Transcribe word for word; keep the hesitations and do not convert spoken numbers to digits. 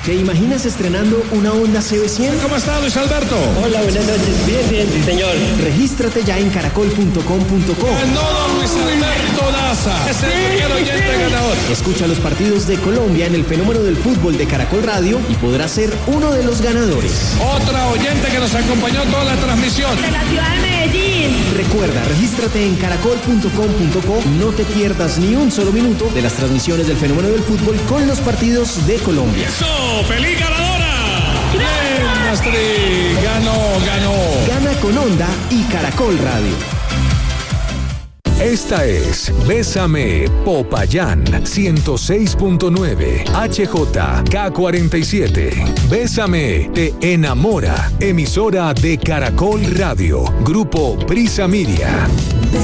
¿Te imaginas estrenando una Honda C B cien? ¿Cómo está, Luis Alberto? Hola, buenas noches. Bien, bien, sí, señor. Regístrate ya en caracol punto com punto co. No, don Luis Alberto Daza. Es el primer oyente ganador. Escucha los partidos de Colombia en el fenómeno del fútbol de Caracol Radio y podrás ser uno de los ganadores. Otra oyente que nos acompañó toda la transmisión. De la ciudad de Medellín. Recuerda, regístrate en caracol punto com punto co. No te pierdas ni un solo minuto de las transmisiones del fenómeno del fútbol con los partidos de Colombia. ¡So! ¡Feliz ganadora! ¡Bien, Astrid! ¡Ganó, ganó! Gana con Honda y Caracol Radio. Esta es Bésame Popayán ciento seis punto nueve H J K cuarenta y siete. Bésame te enamora. Emisora de Caracol Radio. Grupo Prisa Miria.